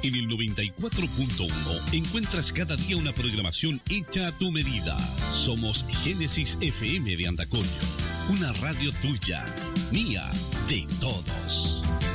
En el 94.1 encuentras cada día una programación hecha a tu medida. Somos Génesis FM de Andacollo, una radio tuya, mía, de todos.